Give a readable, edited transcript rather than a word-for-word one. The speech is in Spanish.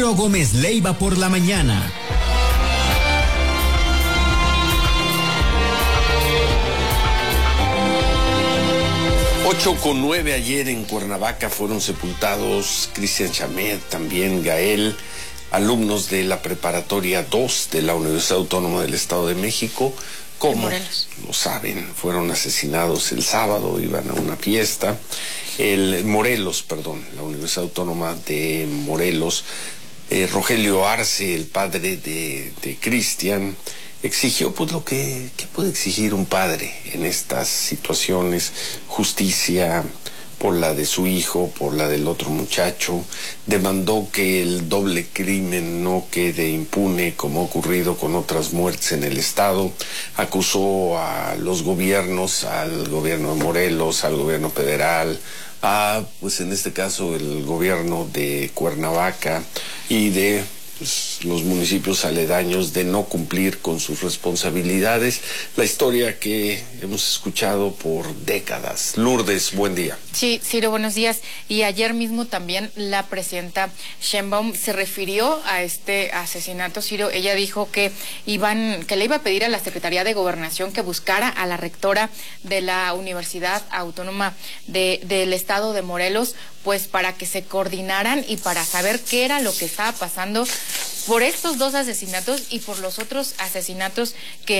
Ciro Gómez Leiva por la mañana. 8:09 ayer en Cuernavaca fueron sepultados Cristian Chamet, también Gael, alumnos de la Preparatoria 2 de la Universidad Autónoma del Estado de México. Como lo saben, fueron asesinados el sábado, iban a una fiesta. La Universidad Autónoma de Morelos. Rogelio Arce, el padre de Cristian, exigió pues lo que puede exigir un padre en estas situaciones: justicia por la de su hijo, por la del otro muchacho. Demandó que el doble crimen no quede impune como ha ocurrido con otras muertes en el estado. Acusó a los gobiernos, al gobierno de Morelos, al gobierno federal, pues en este caso el gobierno de Cuernavaca y de los municipios aledaños, de no cumplir con sus responsabilidades. La historia que hemos escuchado por décadas. Lourdes, buen día. Sí, Ciro, buenos días. Y ayer mismo también la presidenta Sheinbaum se refirió a este asesinato, Ciro. Ella dijo que le iba a pedir a la Secretaría de Gobernación que buscara a la rectora de la Universidad Autónoma del Estado de Morelos, pues para que se coordinaran y para saber qué era lo que estaba pasando por estos dos asesinatos y por los otros asesinatos que